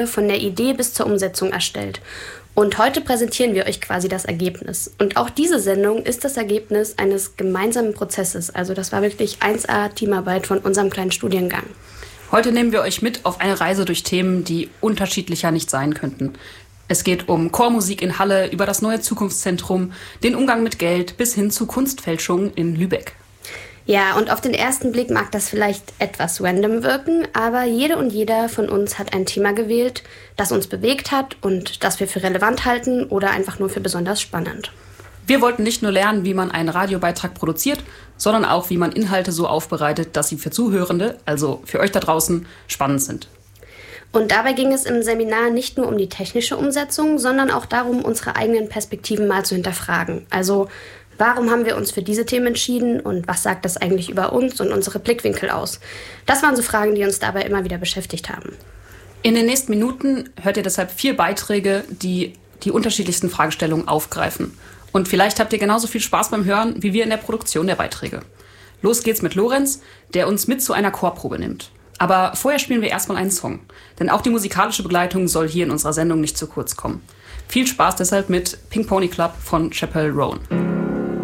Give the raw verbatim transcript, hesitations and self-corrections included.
von der Idee bis zur Umsetzung erstellt. Und heute präsentieren wir euch quasi das Ergebnis. Und auch diese Sendung ist das Ergebnis eines gemeinsamen Prozesses. Also das war wirklich eins A Teamarbeit von unserem kleinen Studiengang. Heute nehmen wir euch mit auf eine Reise durch Themen, die unterschiedlicher nicht sein könnten. Es geht um Chormusik in Halle, über das neue Zukunftszentrum, den Umgang mit Geld bis hin zu Kunstfälschungen in Lübeck. Ja, und auf den ersten Blick mag das vielleicht etwas random wirken, aber jede und jeder von uns hat ein Thema gewählt, das uns bewegt hat und das wir für relevant halten oder einfach nur für besonders spannend. Wir wollten nicht nur lernen, wie man einen Radiobeitrag produziert, sondern auch, wie man Inhalte so aufbereitet, dass sie für Zuhörende, also für euch da draußen, spannend sind. Und dabei ging es im Seminar nicht nur um die technische Umsetzung, sondern auch darum, unsere eigenen Perspektiven mal zu hinterfragen. Also, warum haben wir uns für diese Themen entschieden und was sagt das eigentlich über uns und unsere Blickwinkel aus? Das waren so Fragen, die uns dabei immer wieder beschäftigt haben. In den nächsten Minuten hört ihr deshalb vier Beiträge, die die unterschiedlichsten Fragestellungen aufgreifen. Und vielleicht habt ihr genauso viel Spaß beim Hören wie wir in der Produktion der Beiträge. Los geht's mit Lorenz, der uns mit zu einer Chorprobe nimmt. Aber vorher spielen wir erstmal einen Song. Denn auch die musikalische Begleitung soll hier in unserer Sendung nicht zu kurz kommen. Viel Spaß deshalb mit Pink Pony Club von Chappell Roan.